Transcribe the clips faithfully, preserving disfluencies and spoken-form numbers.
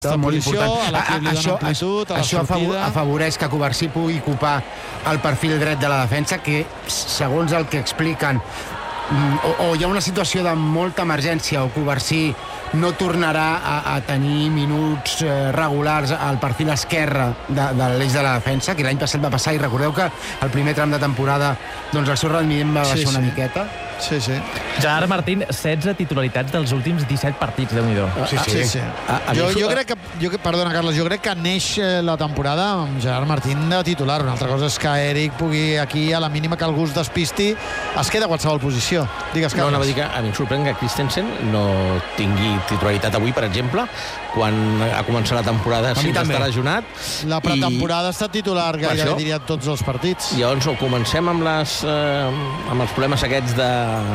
molt important. A l'equip li dona amplitud, a la això sortida. afavoreix que Covarsí pugui ocupar el perfil dret de la defensa, que, segons el que expliquen, o, o hi ha una situació de molta emergència o Covarsí no tornarà a, a tenir minuts eh, regulars al perfil esquerre de, de l'eix de la defensa, que l'any passat va passar, i recordeu que el primer tram de temporada doncs el seu rendiment va baixar Sí, sí. una miqueta. Sí, sí. Gerard Martín, setze titularitats dels últims disset partits, Déu-n'hi-do. Sí, sí. sí, sí. A- a Jo, mi- jo crec que, jo, perdona, Carles, jo crec que neix eh, la temporada amb Gerard Martín de titular. Una altra cosa és que Eric pugui aquí, a la mínima que algú es despisti, es queda a qualsevol posició. Digues, No, Carles. anava a dir que a mi em sorprèn que Christensen no tingui titularitat avui, per exemple, quan ha començat la temporada mi sense també. estar lesionat. La pretemporada ha estat titular gairebé, això? diria, tots els partits. I llavors o comencem amb, les, eh, amb els problemes aquests de,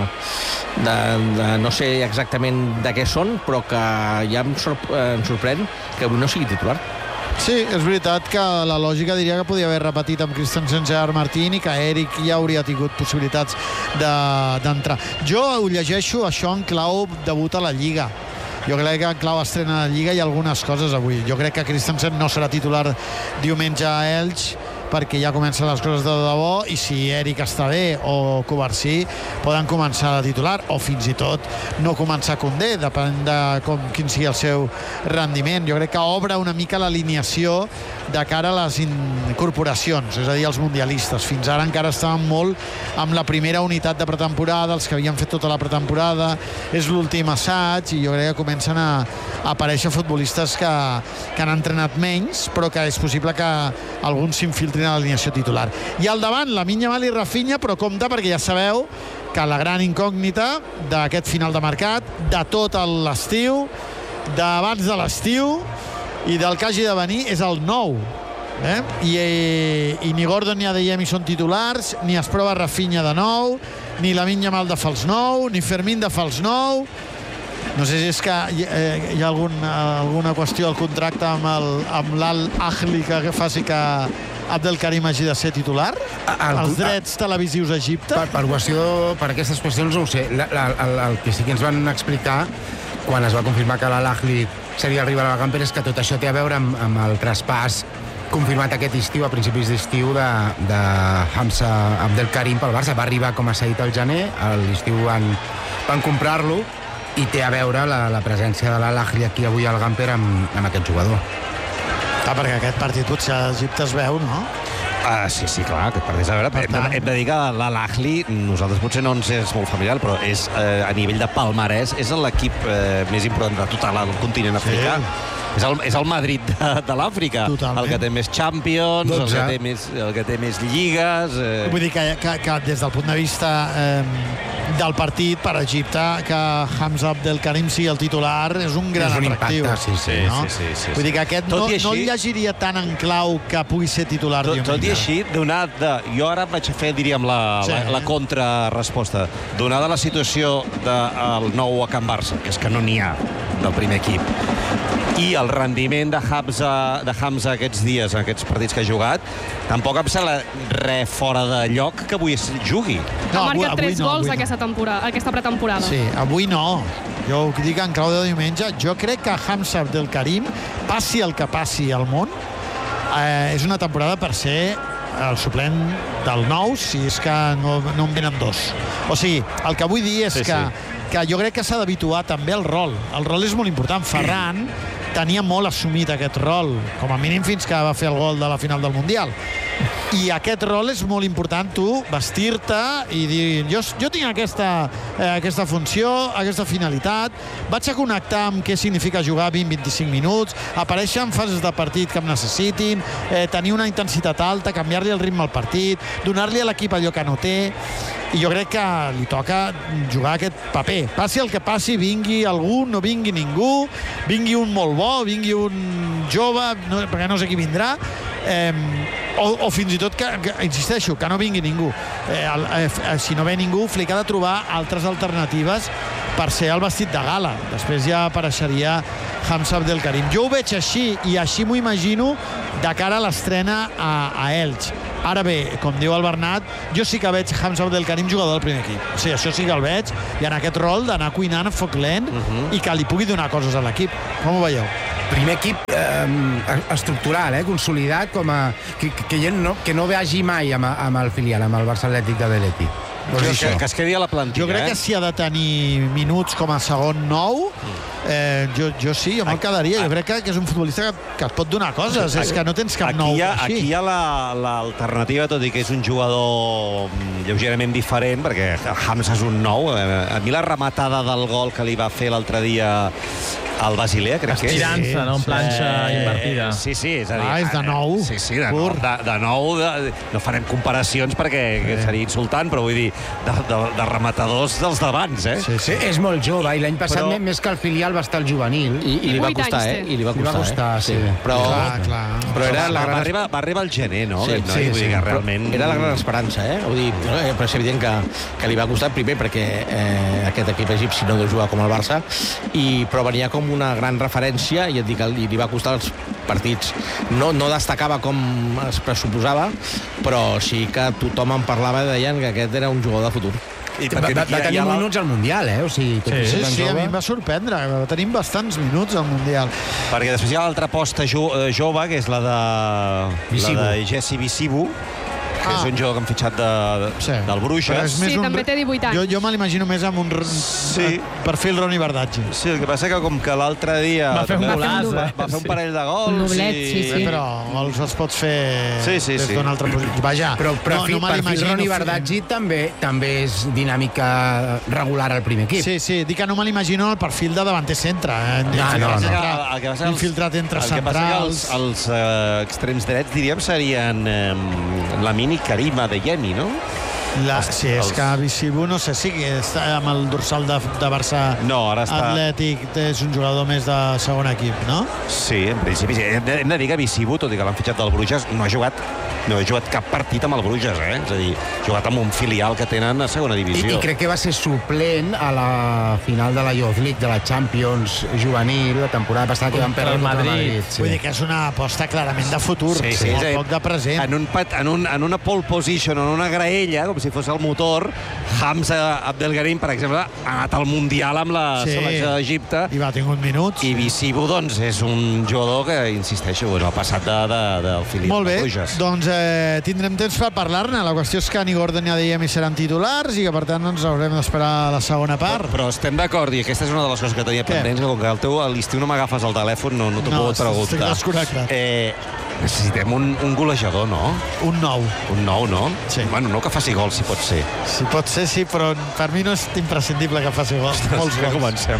de, de no sé exactament de què són, però que ja em, sorp eh, em sorprèn que avui no sigui titular. Sí, és veritat que la lògica diria que podia haver repetit amb Christensen, Gerard Martín, i que Eric ja hauria tingut possibilitats d'entrar. De, jo ho llegeixo això en clau debut a la Lliga. Jo crec que en clau estrena a la Lliga hi ha algunes coses avui. Jo crec que Christensen no serà titular diumenge a Elx, perquè ja comencen les coses de debò, i si Eric està bé o Covarsí poden començar a titular, o fins i tot no començar Koundé, depèn de com, quin sigui el seu rendiment. Jo crec que obre una mica l'alineació de cara a les incorporacions, és a dir, els mundialistes. Fins ara encara estaven molt amb la primera unitat de pretemporada, els que havien fet tota la pretemporada, és l'últim assaig, i jo crec que comencen a, a aparèixer futbolistes que, que han entrenat menys, però que és possible que alguns s'infiltrin a l'alineació titular. I al davant, Lamine Yamal i Rafinha, però compte, perquè ja sabeu que la gran incògnita d'aquest final de mercat, de tot l'estiu, d'abans de l'estiu i del que hagi de venir, és el nou. Eh? I, i ni Gordon ni Adeyemi són titulars, ni es prova Rafinha de nou, ni Lamine Yamal de fals nou, ni Fermín de fals nou. No sé si és que hi, eh, hi ha algun, alguna qüestió al contracte amb l'Al-Ahli que faci que Abdelkarim hagi de ser titular? El, Els drets televisius a Egipte? Per, per, qüestió, per aquestes qüestions no ho sé. La, la, el, el que sí que ens van explicar quan es va confirmar que l'Al-Ahli seria el rival a la Gamper és que tot això té a veure amb, amb el traspàs confirmat aquest estiu, a principis d'estiu, de, de Hamza Abdelkarim pel Barça. Va arribar com a cedit al gener, a l'estiu van, van comprar-lo, i té a veure la, la presència de l'Al-Ahli aquí avui al Gamper amb, amb aquest jugador. Ah, perquè aquest partit potser a Egipte es veu, no? Ah, sí, sí, clar, aquest partit. A veure, hem, de, hem de dir que l'Al-Ahli, nosaltres potser no ens és molt familiar, però és, eh, a nivell de palmarès, és l'equip eh, més important de tot el continent africà. Sí. És el, és el Madrid de, de l'Àfrica. El que té més Champions, el que té més, el que té més lligues... Eh... Vull dir que, que, que des del punt de vista eh, del partit per Egipte, que Hamza Abdelkarim sigui el titular és un gran és un atractiu. Impacte, sí, sí, no? sí, sí, sí, sí. Vull dir que aquest no, així, no el llegiria tan en clau que pugui ser titular tot, diumenge. tot i així, donat de... Jo ara vaig fer, diríem, la, sí. la, la contraresposta. Donada la situació del nou a Can Barça, que és que no n'hi ha del primer equip, i el rendiment de Hamza, de Hamza aquests dies, aquests partits que ha jugat, tampoc em sembla res fora de lloc que avui es jugui. No, ha marcat avui, tres avui no, gols no. aquesta, temporada, aquesta pretemporada. Sí, avui no. Jo ho dic en clau de diumenge. Jo crec que Hamza Abdelkarim, passi el que passi al món, eh, és una temporada per ser el suplent del nou, si és que no, no en venen dos. O sigui, el que vull dir és sí, que, sí. que jo crec que s'ha d'habituar també al rol. El rol és molt important. Ferran tenia molt assumit aquest rol, com a mínim fins que va fer el gol de la final del Mundial. I aquest rol és molt important, tu vestir-te i dir, jo, jo tinc aquesta, eh, aquesta funció, aquesta finalitat, vaig a connectar amb què significa jugar vint a vint-i-cinc minuts, aparèixer en fases de partit que em necessitin, eh, tenir una intensitat alta, canviar-li el ritme al partit, donar-li a l'equip allò que no té, i jo crec que li toca jugar aquest paper. Passi el que passi, vingui algú, no vingui ningú, vingui un molt bo, vingui un jove, no, perquè no sé qui vindrà, eh, o, o fins i tot que, que, insisteixo, que no vingui ningú. Eh, el, eh, si no ve ningú, Flick ha de trobar altres alternatives per ser el vestit de gala. Després ja apareixeria Hamza Abdelkarim. Jo ho veig així, i així m'ho imagino de cara a l'estrena a, a Elx. Ara bé, com diu el Bernat, jo sí que veig Hamza Abdelkarim jugador del primer equip. O sigui, això sí que el veig, i en aquest rol d'anar cuinant a foc lent uh-huh. i que li pugui donar coses a l'equip. Com ho veieu? primer equip eh, estructural, eh, consolidat, com a, que, que, que, no, que no vagi mai amb, amb el filial, amb el Barça Atlètic de l'Atleti. Que, que es quedi a la plantilla. Jo crec eh? que si ha de tenir minuts com a segon nou, eh, jo, jo sí, jo me'l quedaria. Jo crec que, que és un futbolista que, que et pot donar coses. És que no tens cap aquí nou hi ha, així. Aquí hi ha l'alternativa, tot i que és un jugador lleugerament diferent, perquè Hams és un nou. A mi la rematada del gol que li va fer l'altre dia al Basilea, crec que és. Estirant-se, no? En planxa Eh, invertida. Sí, sí, és a dir... Ah, és de nou. Sí, sí, de Pur. nou. De, de nou de, no farem comparacions perquè sí. seria insultant, però vull dir, de, de, de rematadors dels d'abans, eh? Sí, sí. És molt jove, i l'any passat, Però... més que el filial, va estar el juvenil. I, i li va divuit costar, anys eh? té. I li va Li va costar, costar, eh? sí. Però, Clar, clar. però era va, la va, gran... arribar, va arribar al gener, no? Sí, no? sí, Vull dir sí. que realment... Era la gran esperança, eh? Vull dir, eh, però és evident que, que li va costar, primer perquè eh, aquest equip egipci no deu jugar com el Barça, i, però venia com una gran referència, i et dic, li, li va costar els partits. No, no destacava com es pressuposava, però sí que tothom en parlava i deien que aquest era un jugador de futur. I Va, va, va tenir minuts al Mundial, eh? O sigui, tot Sí, i ser Sí, tan sí, a jove. mi em va sorprendre. Tenim bastants minuts al Mundial. Perquè després hi ha l'altra aposta jo, eh, jove, que és la de, Visibu. la de Jesse Visibu, que Ah. és un jugador que han fitxat de, de, Sí. del Però Bruixes. és més Sí, un... també té divuit anys. Jo, jo me l'imagino més amb un Sí. perfil Roni Bardaggi. Sí, el que passa que com que l'altre dia... Va fer un també golaç, va, eh? va fer un parell de Un gols doblet, i... sí, sí. Però els els pots fer Sí, sí, des sí. d'una altra posició. Vaja, Però, però no, fi, no me per fi l'imagino Roni fent- Bardaggi també, també és dinàmica regular al primer equip. Sí, sí, dic que no me l'imagino el perfil de davanter centre. Eh? No, no, no. El que passa que els- Infiltrat entre el que passa que centrals. els, els eh, extrems drets, diríem, serien eh, la mini Karima de Yemi, no? La, Els- sí, és els- que Visibu, no sé si està amb el dorsal de, de Barça No, ara està... Atlètic, és un jugador més de segon equip, no? Sí, en principi sí. Hem de, hem de dir que Visibu, tot i que l'han fitxat del Bruges, no ha jugat no ha jugat cap partit amb el Bruges, eh? És a dir, ha jugat amb un filial que tenen a segona I, divisió. I crec que va ser suplent a la final de la Youth League, de la Champions juvenil, la temporada passada que van Contra perdre el contra el Madrid. Madrid. Sí. Vull dir que és una aposta clarament de futur, Sí, sí, molt és a dir, poc de present. En, un, pat- en, un, en una pole position, en una graella, com si fos el motor, Hamza Abdelgarim, per exemple, ha anat al Mundial amb la Sí. selecció d'Egipte, I va, ha tingut minuts. i Visibu, doncs, és un jugador que, insisteixo, bueno, ha passat de, de, del filial Molt bé, de Bruges. doncs eh, tindrem temps per parlar-ne. La qüestió és que ni Gordon ni Adeyemi seran titulars i que, per tant, ens haurem d'esperar a la segona part. Però estem d'acord, i aquesta és una de les coses que tenia Què? pendents, que com que al teu a l'estiu no m'agafes el telèfon, no, no t'ho No, puc estic preguntar. desconnectat. Eh, necessitem un, un golejador, no? Un nou. Un nou, no? Sí. Bueno, no que faci gol, si pot ser. Si pot ser, sí, però per mi no és imprescindible que faci gols. Molts que gols. comencem.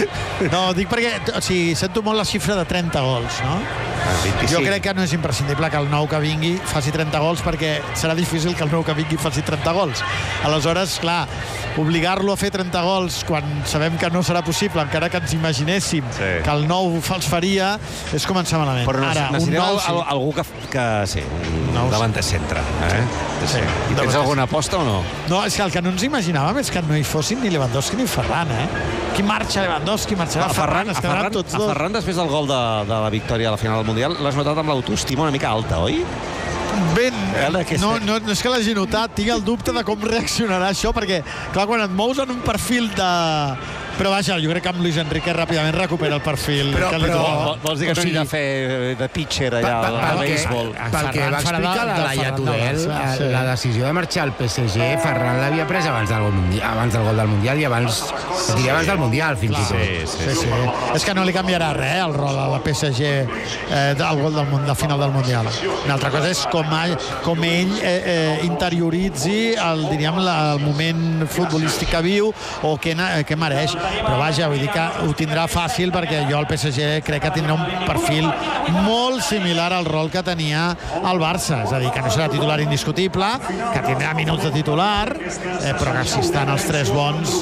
No, dic perquè o sigui, sento molt la xifra de trenta gols, no? vint-i-cinc. Jo crec que no és imprescindible que el nou que vingui faci trenta gols, perquè serà difícil que el nou que vingui faci trenta gols. Aleshores, clar, obligar-lo a fer trenta gols quan sabem que no serà possible, encara que ens imaginéssim Sí. que el nou els faria, és començar malament. Però no, Ara, un necessitem nou, al- sí. al- algú que, que sí, un Nou, sí. davanter centre. Eh? Sí. I tens Davanter alguna aposta o no? No, és que el que no ens imaginàvem és que no hi fossin ni Lewandowski ni Ferran, eh? Qui marxa Lewandowski, marxarà A Ferran, es a, quedaran Ferran, tots a dos. Ferran, després del gol de, de la victòria a la final del Mundial, l'has notat amb l'autoestima una mica alta, oi? Ben, Veure què no, sé. no, no és que l'hagi notat, tinc el dubte de com reaccionarà això, perquè, clar, quan et mous en un perfil de... Però vaja, jo crec que amb Luis Enrique ràpidament recupera el perfil Però- que li però- tocava. Vol- Vols dir que O no sigui, hem de fer de pitcher allà Pa- pa- al pel que- béisbol? Pel que Ferran va farà explicar de- la de Laia Ferran del Tudel, Barça, sí. la decisió de marxar al P S G, Ferran l'havia pres abans del, gol mundial, abans del gol del Mundial i abans, diria abans del Mundial, fins i tot. Sí, sí. És que no li canviarà res el rol a la P S G eh, del gol del, mun- de final del Mundial. Una altra cosa és com, a, com ell eh, eh, interioritzi el, diríem, la, el moment futbolístic que viu o que, na- que mereix. Però vaja, vull dir que ho tindrà fàcil perquè jo al P S G crec que tindrà un perfil molt similar al rol que tenia el Barça. És a dir, que no serà titular indiscutible, que tindrà minuts de titular, eh, però que si estan els tres bons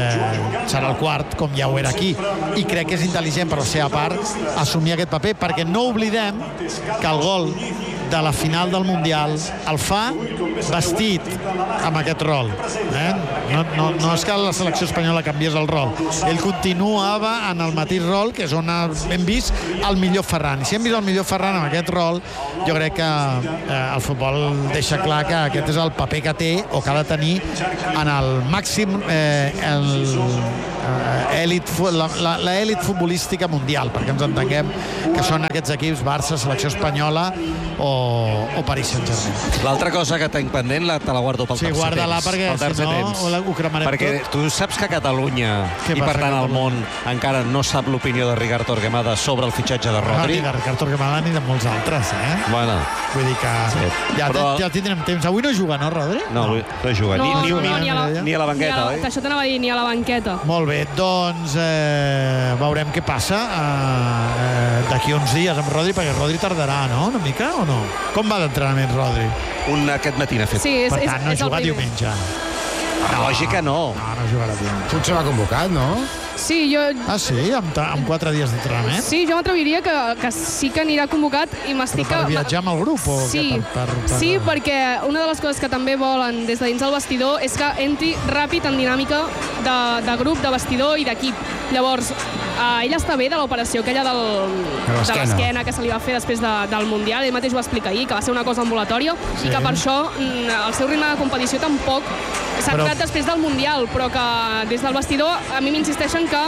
eh, serà el quart, com ja ho era aquí. I crec que és intel·ligent per la seva part assumir aquest paper, perquè no oblidem que el gol de la final del Mundial el fa vestit amb aquest rol. Eh? No, no, no és que la selecció espanyola canviés el rol. Ell continuava en el mateix rol, que és on hem vist el millor Ferran. I si hem vist el millor Ferran amb aquest rol, jo crec que eh, el futbol deixa clar que aquest és el paper que té o que ha de tenir en el màxim eh, el, elit, l'elit futbolística mundial, perquè ens entenguem que són aquests equips, Barça, selecció espanyola o, o Paris Saint-Germain. L'altra cosa que tinc pendent la, te la guardo pel sí, tercer temps. Sí, guarda-la perquè pel si no temps. ho cremarem perquè tot. Tu saps que Catalunya Què i per passa, tant el Catalunya? món encara no sap l'opinió de Ricard Torquemada sobre el fitxatge de No, Rodri. ni de Ricard Torquemada ni de molts altres, eh? Bueno, Vull dir que Sí, ja, però- ja tindrem temps. Avui no juga, no, Rodri? no, no, no juga No, ni, ni, no, ni, ni a la- ni a la banqueta, Ni a la- oi? Això t'anava a dir, ni a la banqueta. Molt bé, doncs eh, veurem què passa eh, eh, d'aquí uns dies amb Rodri, perquè Rodri tardarà, no?, una mica, o no? Com va d'entrenament, Rodri? Un aquest matí n'ha fet. Sí, és, Per és, tant, no és el juga primer. diumenge. La lògica no. No, no jugarà diumenge. Potser va convocat, no? Sí, jo, Ah, sí? Amb, ta- amb quatre dies d'entrenament? sí, jo m'atreviria que, que sí que anirà convocat i Però m'estic... per viatjar amb el grup? O Sí, que per, per, per... sí, perquè una de les coses que també volen des de dins del vestidor és que entri ràpid en dinàmica de, de grup, de vestidor i d'equip. Llavors, eh, ell està bé de l'operació aquella del, De de l'esquena. l'esquena que se li va fer després de, del Mundial. Ell mateix ho va explicar ahir, que va ser una cosa ambulatòria Sí. i que per això mm, el seu ritme de competició tampoc s'ha Però- aturat després del Mundial, però que des del vestidor a mi m'insisteixen que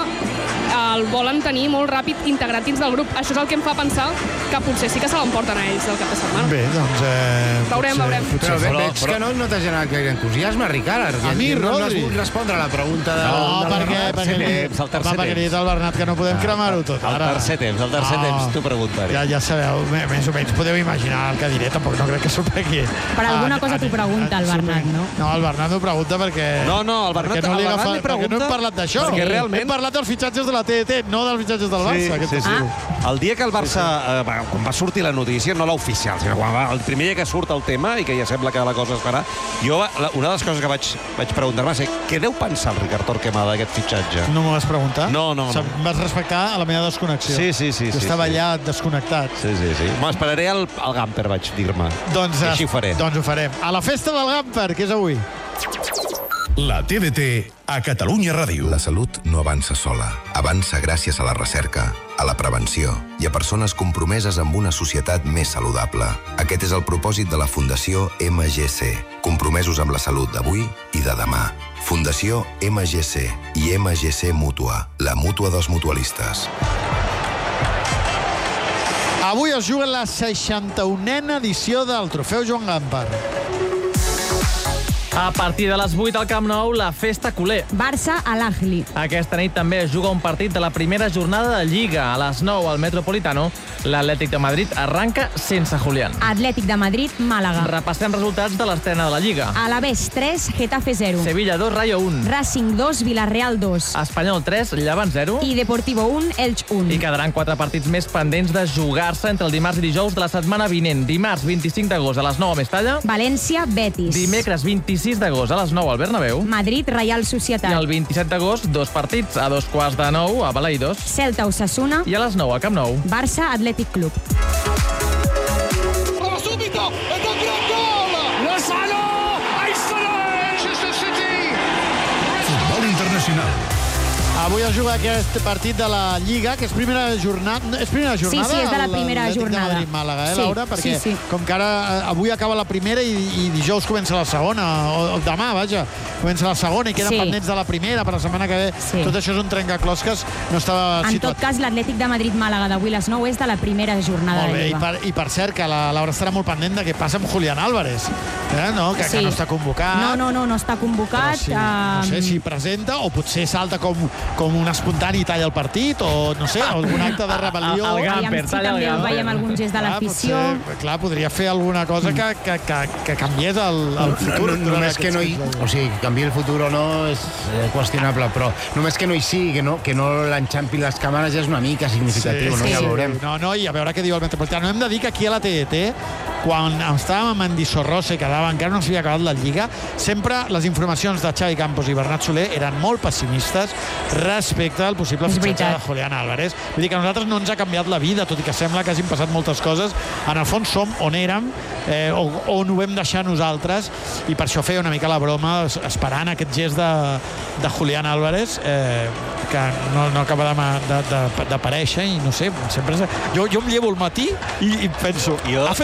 el volen tenir molt ràpid integrat dins del grup. Això és el que em fa pensar que potser sí que se l'emporten a ells el cap de setmana. Bé, doncs... Eh, Veurem, potser, veurem. Potser, Però ve- però- veig però- que no, no t'ha generat gaire entusiasme, Ricard. A mi, no, no has Rodri. volgut respondre a la pregunta de... No, del perquè, Bernat. perquè, temps, el tercer home, perquè li he dit al Bernat que no podem cremar-ho tot. El Ara. tercer temps, el tercer No. temps, t'ho preguntaré. Ja, ja sabeu, me- més o menys podeu imaginar el que diré, tampoc no crec que sorprengui. Per alguna Ah, cosa ah, t'ho pregunta el ah, Bernat, no? No, el Bernat m'ho pregunta perquè... No, no, el Bernat- perquè no el li Bernat agafa- li pregunta perquè no hem parlat d'això. perquè realment- Hem parlat dels fitxatges de la T D T, no dels fitxatges del Barça. aquest estiu. El dia que el Barça, eh, va, quan va sortir la notícia, no l'oficial, sinó quan va, el primer dia que surt el tema i que ja sembla que la cosa es farà, jo, va- la- una de les coses que vaig, vaig preguntar-me va ser què deu pensar el Ricard Torquemada d'aquest fitxatge? No m'ho vas preguntar? No, no, O sigui, no. em vas respectar a la meva desconnexió. Sí, sí, sí, Jo sí, estava sí. allà desconnectat. Sí, sí, sí. M'esperaré al, al Gamper, vaig dir-me. Doncs, I així ho faré. Doncs ho farem. A la festa del Gamper, que és avui. La T D T a Catalunya Ràdio. La salut no avança sola. Avança gràcies a la recerca, a la prevenció i a persones compromeses amb una societat més saludable. Aquest és el propòsit de la Fundació M G C, compromesos amb la salut d'avui i de demà. Fundació M G C i M G C Mútua, la mútua dels mutualistes. Avui es juga la seixanta-unena edició del Trofeu Joan Gamper. A partir de les vuit al Camp Nou, la festa culer. Barça a l'Ahli. Aquesta nit també es juga un partit de la primera jornada de Lliga. A les nou al Metropolitano, l'Atlètic de Madrid arranca sense Julián. Atlètic de Madrid, Màlaga. Repassem resultats de l'estrena de la Lliga. Alavés tres, Getafe zero. Sevilla dos, Rayo un. Racing dos, Villarreal dos. Espanyol tres, Llevant zero. I Deportivo un, Elx un. I quedaran quatre partits més pendents de jugar-se entre el dimarts i dijous de la setmana vinent. Dimarts vint-i-cinc d'agost a les nou a Mestalla. València, Betis. Dimecres vint-i-sis d'agost a les nou al Bernabéu. Madrid, Reial I Societat. el vint-i-set d'agost, dos partits a dos quarts de nou a Balaidos. Celta, Osasuna. I a les nou al Camp Nou. Barça, Atlètic Club. Futbol internacional. Avui es juga aquest partit de la Lliga, que és primera jornada. És primera jornada? Sí, sí, és de la el primera Atlètic jornada. De Madrid-Màlaga, eh, Sí, Laura? Perquè sí, sí. com que ara eh, avui acaba la primera i, i dijous comença la segona, o, o demà, vaja, comença la segona i queden Sí. pendents de la primera per la setmana que ve. Sí. Tot això és un trencaclosques, no estava En situat. tot cas, l'Atlètic de Madrid-Màlaga d'avui a les nou és de la primera jornada Molt de bé, i Lliga. per, i per cert, que la Laura estarà molt pendent de què passa amb Julián Álvarez, eh? no? Que, Sí. que no està convocat. No, no, no, no està Però convocat. sí, no sé ehm, si presenta o potser salta com, com un espontani i talla el partit o, no sé, algun acte de rebel·lió. El- el Aviam Gamper, si talla el també el Gamper. veiem algun gest de Clar, l'afició. potser, clar, podria fer alguna cosa que, que, que, que canviés el, el futur. No, no, només durant que no hi... aquests O sigui, canviar el futur o no és eh, qüestionable, però només que no hi sigui, que no, que no l'enxampi les càmeres ja és una mica significatiu, no? sí. Ja ho veurem. No, no, i a veure què diu el Metropolitano. Hem de dir que aquí a la T D T, quan estàvem amb Andy Sorrosa i quedava, encara no s'havia acabat la Lliga, sempre les informacions de Xavi Campos i Bernat Soler eren molt pessimistes respecte al possible És fitxatge veritat. de Julián Álvarez. Vull dir que a nosaltres no ens ha canviat la vida, tot i que sembla que hagin passat moltes coses. En el fons som on érem, eh, o on ho vam deixar nosaltres, i per això feia una mica la broma es- esperant aquest gest de, de Julián Álvarez, eh, que no, no acaba d'aparèixer i no sé, sempre... és- Jo, jo em llevo al matí i, i penso, Jo- ha fet algun gest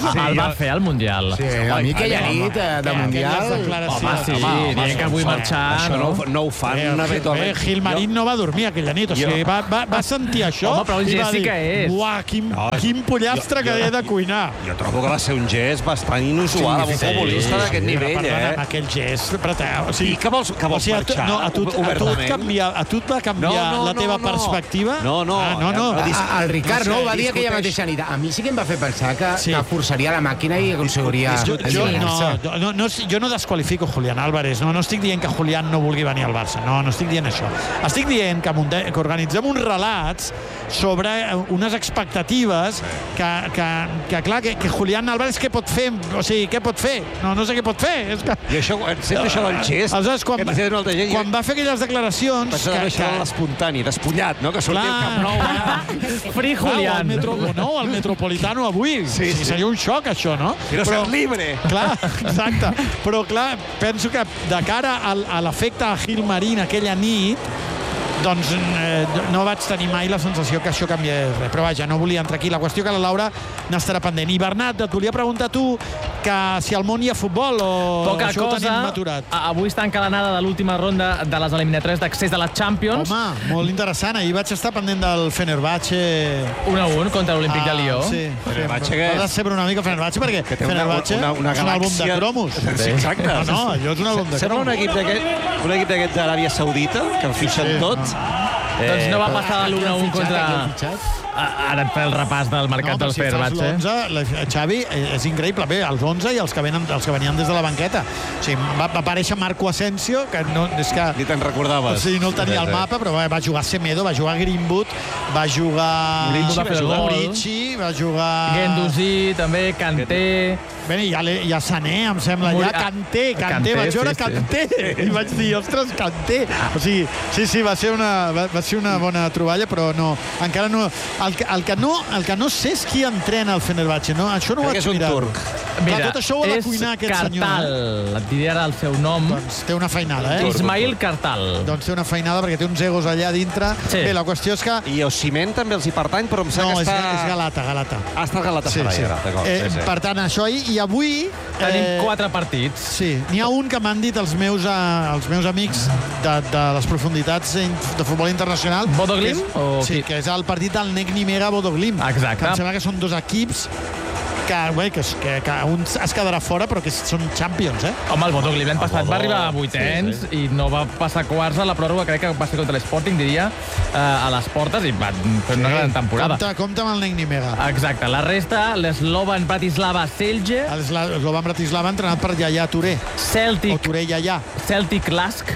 Sí, el va fer al Mundial. Sí, a mi aquella nit de Mundial... Home, sí, dient que vull marxar... Això no, no ho fan habitualment. Gilmarín no va dormir aquella nit, o sigui, va, va, va sentir això... Home, però un gest sí que és. Uah, quin, quin pollastre que he de cuinar. Jo trobo que va ser un gest bastant inusual amb un futbolista d'aquest nivell, eh? Amb aquell gest, però... O sigui, I que vols, que vols marxar? No, a tu, a tu et canvia, a tu et va canviar la teva perspectiva? No, no. Ah, no, no. El Ricard no ho va dir aquella mateixa nit. A mi sí que em va fer pensar que, Sí. que forçaria la màquina i aconseguiria... Jo, jo, no, alliberar-se. no, no, jo no desqualifico Julián Álvarez, no, no estic dient que Julián no vulgui venir al Barça, no, no estic dient això. Estic dient que, munte, que organitzem uns relats sobre unes expectatives que, que, que clar, que, que Julián Álvarez què pot fer? O sigui, què pot fer? No, no sé què pot fer. És que... I això, sempre això del gest, Aleshores, quan, que t'ha fet una altra gent... quan va fer aquelles declaracions... Pensava que, això que, era l'espontani, despullat, no? Que sortia Clar. el Camp Nou. Free Clar, o Julián. el, metro, no, el Metropolitano avui. Sí, sí. Seria un xoc, això, no? Però ser libre. Clar, exacte. Però, clar, penso que de cara al, a l'efecte a Gilmarín aquella nit, doncs eh, no vaig tenir mai la sensació que això canviés res. Però vaja, no volia entrar aquí. La qüestió que la Laura n'estarà pendent. I Bernat, et volia preguntar tu que si al món hi ha futbol o Poca això ho cosa. tenim maturat. A- Avui està encadenada de l'última ronda de les eliminatòries d'accés a la Champions. Home, molt interessant. Ahir vaig estar pendent del Fenerbahçe... un a un contra l'Olímpic de Lió. Sí, Fenerbahçe que- Has de saber una mica Fenerbahçe perquè Que té una- Fenerbahçe una- una és un àlbum de galàxia- cromos. Sí, exacte. No, no, allò és un àlbum de Sembla un cromos. equip d'aquest un equip d'aquest d'Aràbia Saudita, que el fixen Sí, tot. Doncs no va passar de l'un a un Fitxat, contra... aquí el fitxat. A- Ara et fa el repàs del mercat però del si fas Fenerbahçe. l'onze, la- Xavi, eh, és increïble. Bé, els onze i els que, venen, els que venien des de la banqueta. O sigui, va, va aparèixer Marco Asensio, que no, és que... Ni te'n O recordaves. sigui, no el tenia al mapa, però va, va jugar Semedo, va jugar Greenwood, va jugar... Murici va fer el gol. Murici, va jugar... Guendouzi, també, Kanté... Bé, hi ha, hi ha Sané, em sembla, Muri- ja Kanté, Kanté, Kanté, vaig veure sí, sí. Kanté, i vaig dir, ostres, Kanté. O sigui, sí, sí, va ser una, va, va ser una bona troballa, però no, encara no... El que, el que no, el que no sé és qui entrena el Fenerbahçe, no? Això no ho Crec que vaig és un mirar. turc. Mira, Clar, tot això ho ha de és cuinar aquest Kartal. senyor. Et diré ara el seu nom. Doncs té una feinada, eh? Ismail Kartal. Doncs té una feinada perquè té uns egos allà dintre. Sí. Bé, la qüestió és que... I Osimhen també els hi pertany, però em sembla No, que és, està... és Galata, Galata. Ha estat Galatasaray, ara, d'acord. Eh, sí, sí. Per tant, això ahir, i avui... Tenim quatre partits. Sí, n'hi ha un que m'han dit els meus, eh, els meus amics de, de les profunditats in- de futbol internacional. Bodo Glimt? Que és, O sí, qui? que és el partit del Negni Mega Bodo Glimt. Exacte. Que em sembla que són dos equips que, bé, que, es- que, que un es quedarà fora, però que són champions, eh? Home, el Bodo Glimt l'any passat Bodo. va arribar a vuitens i no va passar quarts a la pròrroga, crec que va ser contra l'Sporting, diria, eh, a les portes, i va fer una gran temporada. Compte, compte amb el Negni Mega. Exacte. La resta, l'Slovan Bratislava Celje, El Sla- el Slovan Bratislava entrenat per Yaya Touré. O Celtic, Touré Yaya. Celtic Lask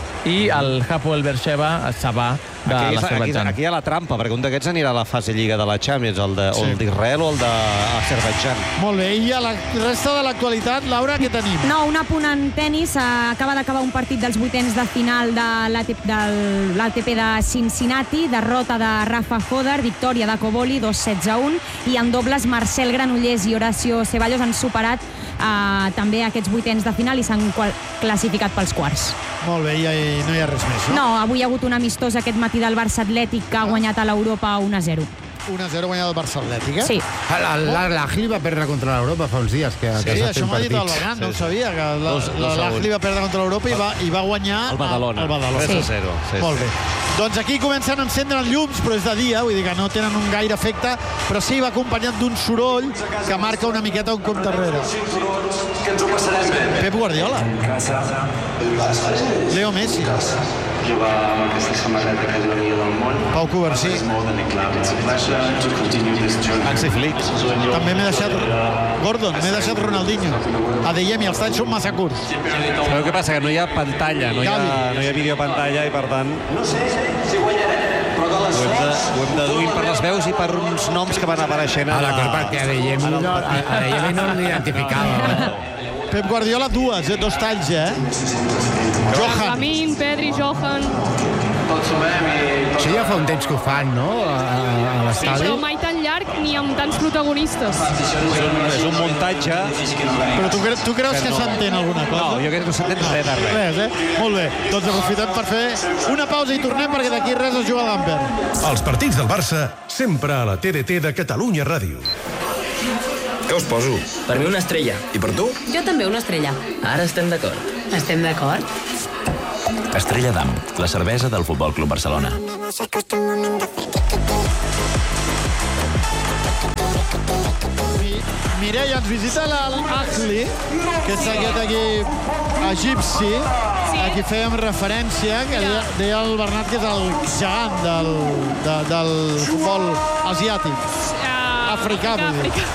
i el Hapoel Beersheba Sabah de Aquí, aquí, l'Azerbaidjan. aquí hi ha la trampa, perquè un d'aquests anirà a la fase Lliga de la Champions, el de- o Sí. el d'Israel o el d'Azerbaidjan. Molt bé, i a la resta de l'actualitat, Laura, què tenim? No, un apunt en tennis. Acaba d'acabar un partit dels vuitens de final de l'A T P de l'A T P de Cincinnati. Derrota de Rafa Hoder, victòria de Coboli, dos sets a un. I en dobles, Marcel Granollers i Horacio Ceballos han superat eh, també aquests vuitens de final i s'han qual- classificat pels quarts. Molt bé, i, i no hi ha res més, no? No, avui hi ha hagut un amistós aquest matí del Barça Atlètic que ha guanyat a l'Europa un a zero. un a zero guanyat el Barça Atlètic, eh? Sí. L'Ahli va perdre contra l'Europa fa uns dies, que, Sí, que s'ha fet això m'ha dit el partits. Bergan, no ho sabia, que la- Dos- dos la- a l'Ahli un. va perdre contra l'Europa i va, i va guanyar El Badalona. el Badalona. tres a Sí. zero. Sí, Molt sí. bé. Doncs aquí comencen a encendre els llums, però és de dia, vull dir que no tenen un gaire efecte, però sí va acompanyat d'un soroll que marca una miqueta un compte enrere. Pep Guardiola. Leo Messi. Jugar amb aquesta samarreta que és la millor del món. Pau Coversí. It's more than a club, it's a pleasure to continue this journey. Hansi Flick. També m'he deixat Gordon, m'he deixat Ronaldinho. Adeyemi, els talls són massa curts. Sabeu què passa? Que no hi ha pantalla, no hi ha, no hi ha videopantalla i, per tant, No sé si guanyarem, però de les ho hem, de, ho hem deduint per les veus i per uns noms que van apareixent Ah, a la... d'acord, perquè Adeyemi no, Adeyemi no l'identificava. Pep Guardiola, dues, eh? Dos talls, eh? Johan. Lamin, Pedri, Johan... tots sabem i... Això ja fa un temps que ho fan, no? A, a, a l'estadi. Però mai tan llarg ni amb tants protagonistes. És un, és un muntatge... Però tu, cre tu creus que s'entén alguna cosa? No, jo crec que no s'entén res de res. Res, eh? Molt bé. Doncs aprofitem per fer una pausa i tornem perquè d'aquí res es juga a l'Amper. Els partits del Barça sempre a la T D T de Catalunya Ràdio. Què us poso? Per mi una estrella. I per tu? Jo també una estrella. Ara estem d'acord. Estem d'acord? Estrella d'Am, la cervesa del Futbol Club Barcelona. Mireia, ens visita l'Ahli, que és aquest equip egipci, a qui fèiem referència, que deia el Bernat que és el gegant del, de, del futbol asiàtic. Africà, vull dir.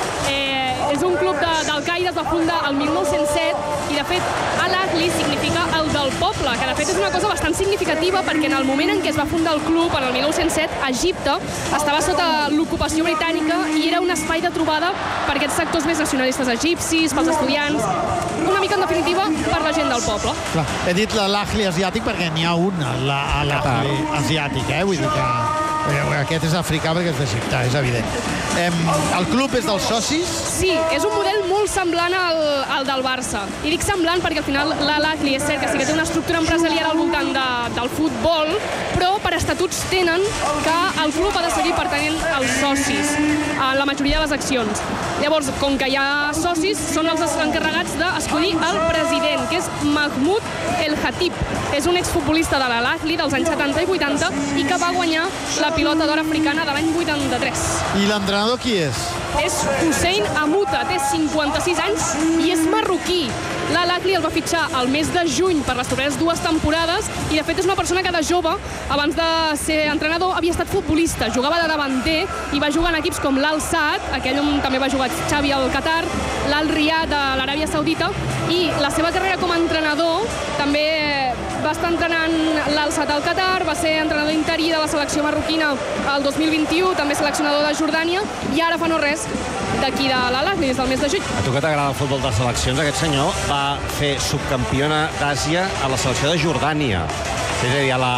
Eh, és un club de, del Caire, es va fundar el mil nou-cents set, i de fet Al-Ahli significa el del poble, que de fet és una cosa bastant significativa perquè en el moment en què es va fundar el club, en el mil nou-cents set, Egipte estava sota l'ocupació britànica i era un espai de trobada per aquests sectors més nacionalistes egipcis, pels estudiants, una mica en definitiva per la gent del poble. Clar, he dit l'Al-Ahli asiàtic perquè n'hi ha un, l'Al-Ahli asiàtic, eh? Vull dir que aquest és africà perquè és d'Egipte, és evident. El club és dels socis? Sí, és un model molt semblant al, al del Barça. I dic semblant perquè al final l'Al-Ahli és cert que sí que té una estructura empresarial al voltant de, del futbol, però per estatuts tenen que el club ha de seguir pertanent als socis en la majoria de les accions. Llavors, com que hi ha socis, són els encarregats d'escollir el president, que és Mahmoud El Khatib. És un exfutbolista de l'Al-Ahli dels anys setanta i vuitanta i que va guanyar la pilota d'or africana de l'any vuitanta-tres. I l'entrenador qui és? És Hussein Amuta, té cinquanta-sis anys i és marroquí. L'Al-Ahli el va fitxar al mes de juny per les properes dues temporades i de fet és una persona que de jove, abans de ser entrenador, havia estat futbolista, jugava de davanter i va jugar en equips com l'Al-Saad, aquell on també va jugar Xavi al Qatar, l'Al-Riyad de l'Aràbia Saudita, i la seva carrera com a entrenador també va estar entrenant l'Al-Saad al Qatar, va ser entrenador interí de la selecció marroquina el dos mil vint-i-u, també seleccionador de Jordània, i ara fa no res d'aquí de l'Al-Ahli, des del mes de juny. A tu que t'agrada el futbol de seleccions, aquest senyor va fer subcampiona d'Àsia a la selecció de Jordània. És a dir, a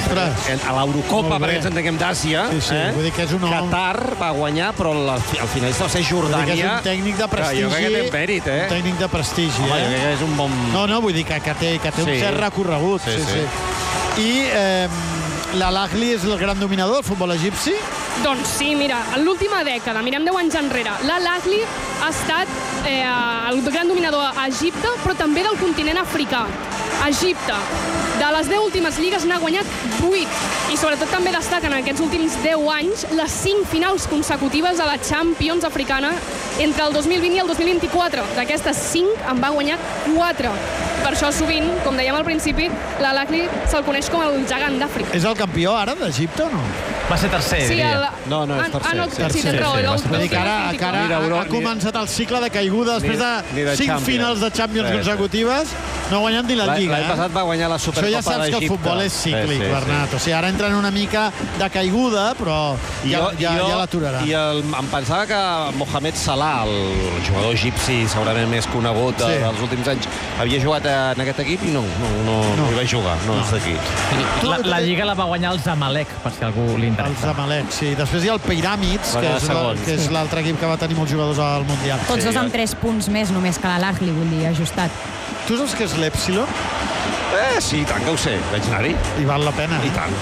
l'Eurocopa, perquè ens entenguem d'Àsia, sí, sí, eh? Vull dir que és un home... Qatar va guanyar, però al finalista va ser Jordània. Vull dir que és un tècnic de prestigi. Jo crec que té mèrit, eh? Un tècnic de prestigi, Home, eh? jo crec que és un bon... No, no, vull dir que, que té, que té sí. un cert recorregut. Sí, sí. sí. I eh, l'Al-Ahli és el gran dominador del futbol egipci? Doncs sí, mira, en l'última dècada, mirem deu anys enrere, l'Al-Ahli ha estat eh, el gran dominador a Egipte, però també del continent africà. Egipte, de les deu últimes lligues n'ha guanyat vuit, i sobretot també destaquen en aquests últims deu anys les cinc finals consecutives a la Champions africana entre el dos mil vint i el dos mil vint-i-quatre. D'aquestes cinc en va guanyar quatre. Per això sovint, com dèiem al principi, l'Al-Ahli se'l coneix com el gegant d'Àfrica. És el campió ara d'Egipte o no? Va ser tercer, sí, diria. El... No, no, és tercer. Ah, no, tercer. sí, tens raó. Sí, sí, Vull dir que ara, que ara ha, ha començat el cicle de caiguda després de, ni de cinc Champions. finals de Champions sí, consecutives, no ha guanyat ni la Lliga. L'any eh? passat va guanyar la Supercopa d'Egipte. Això ja saps que el futbol és cíclic, sí, sí, Bernat. O sigui, ara entren una mica de caiguda, però ja, jo, ja, jo, ja l'aturarà. I el, em pensava que Mohamed Salah, el jugador egipci segurament més conegut sí. dels últims anys, havia jugat en aquest equip i no, no, no, no. no hi va jugar, no, no. és d'aquí. La, la Lliga la va guanyar el Zamalek, per si algú li interessa. El Zamalek, sí. Després hi ha el Pyramids, que és, la, que és l'altre equip que va tenir molts jugadors al Mundial. Tots dos sí, amb tres punts més només que l'Al-Ahli, vull dir, ajustat. Tu saps què és l'Epsilon? Eh, sí, tant que ho sé. Vaig anar-hi. I val la pena. I tant.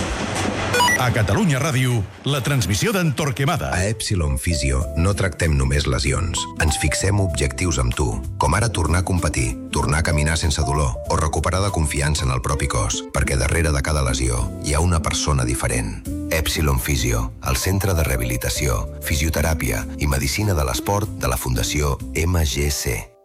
A Catalunya Ràdio, la transmissió d'en Torquemada. A Epsilon Physio no tractem només lesions. Ens fixem objectius amb tu, com ara tornar a competir, tornar a caminar sense dolor o recuperar de confiança en el propi cos, perquè darrere de cada lesió hi ha una persona diferent. Epsilon Physio, el centre de rehabilitació, fisioteràpia i medicina de l'esport de la Fundació M G C.